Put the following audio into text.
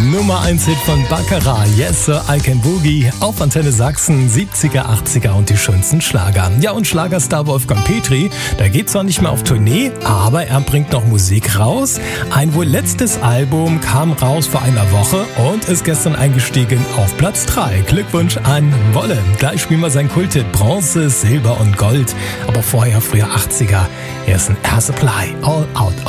Nummer 1 Hit von Baccarat, Yes Sir, I Can Boogie, auf Antenne Sachsen, 70er, 80er und die schönsten Schlager. Ja, und Schlagerstar Wolfgang Petri, der geht zwar nicht mehr auf Tournee, aber er bringt noch Musik raus. Ein wohl letztes Album kam raus vor einer Woche und ist gestern eingestiegen auf Platz 3. Glückwunsch an Wolle. Gleich spielen wir sein Kulthit Bronze, Silber und Gold. Aber vorher, früher 80er, hier ist ein Air Supply, All Out.